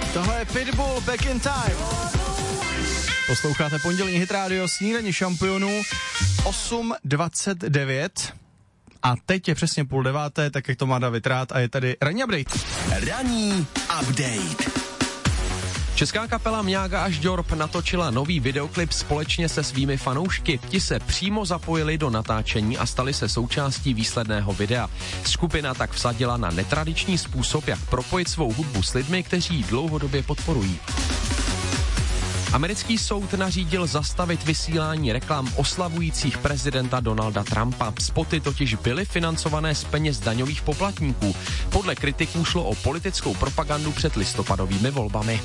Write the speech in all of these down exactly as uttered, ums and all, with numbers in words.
Tohle je Pitbull, Back in Time. Posloucháte pondělní Hit Radio, snídaní šampionů, osm dvacet devět. A teď je přesně půl deváté, tak jak to má David rád, a je tady ranní update. Ranní update. Česká kapela Mňága až Ďorb natočila nový videoklip společně se svými fanoušky. Ti se přímo zapojili do natáčení a stali se součástí výsledného videa. Skupina tak vsadila na netradiční způsob, jak propojit svou hudbu s lidmi, kteří ji dlouhodobě podporují. Americký soud nařídil zastavit vysílání reklam oslavujících prezidenta Donalda Trumpa. Spoty totiž byly financované z peněz daňových poplatníků. Podle kritiků šlo o politickou propagandu před listopadovými volbami.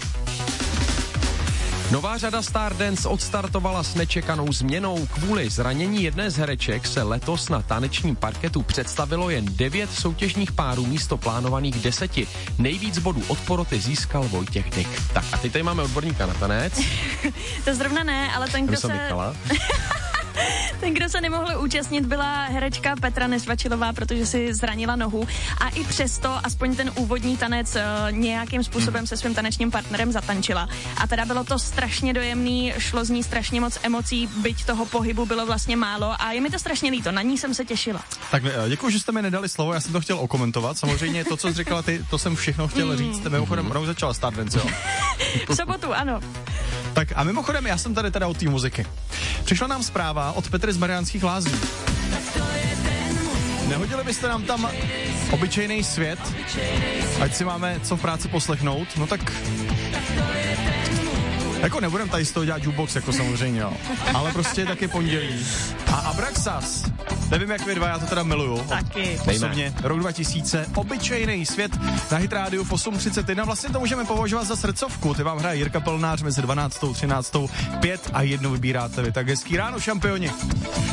Nová řada Stardance odstartovala s nečekanou změnou. Kvůli zranění jedné z hereček se letos na tanečním parketu představilo jen devět soutěžních párů místo plánovaných deseti. Nejvíc bodů od poroty získal Vojtěch Dyk. Tak a teď tady máme odborníka na tanec. To zrovna ne, ale ten, kdo se... Ten, kdo se nemohl účastnit, byla herečka Petra Nesvačilová, protože si zranila nohu a i přesto aspoň ten úvodní tanec uh, nějakým způsobem se svým tanečním partnerem zatančila. A teda bylo to strašně dojemný, šlo z ní strašně moc emocí, byť toho pohybu bylo vlastně málo a je mi to strašně líto, na ní jsem se těšila. Tak děkuji, že jste mi nedali slovo, já jsem to chtěl okomentovat. Samozřejmě to, co jsi říkala ty, to jsem všechno chtěl mm. říct. Mimochodem, rovnou začala Stardance, jo? V sobotu, ano. Tak a mimochodem, já jsem tady teda od té muziky. Přišla nám zpráva od Petry z Mariánských Lázní. Nehodili byste nám tam obyčejný svět, ať si máme co v práci poslechnout? No tak... Jako nebudem tady z toho dělat jukebox, jako samozřejmě, jo. Ale prostě taky pondělí. A Abraxas, nevím jak vy dva, já to teda miluju. Taky. Osobně, rok dva tisíce, obyčejný svět na Hit Radio v osm třicet jedna. Vlastně to můžeme považovat za srdcovku. Ty vám hraje Jirka Pelnář mezi dvanáctou, třináctou, pět a jednu vybíráte vy. Tak hezký ráno, šampioni.